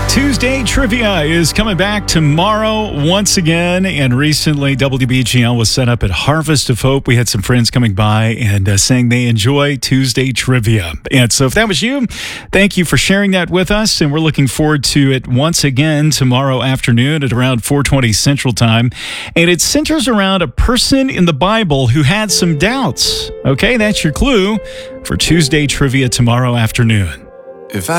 Tuesday Trivia is coming back tomorrow once again. And recently, WBGL was set up at Harvest of Hope. We had some friends coming by and saying they enjoy Tuesday Trivia. And so if that was you, thank you for sharing that with us. And we're looking forward to it once again tomorrow afternoon at around 4:20 Central Time. And it centers around a person in the Bible who had some doubts. Okay, that's your clue for Tuesday Trivia tomorrow afternoon. If I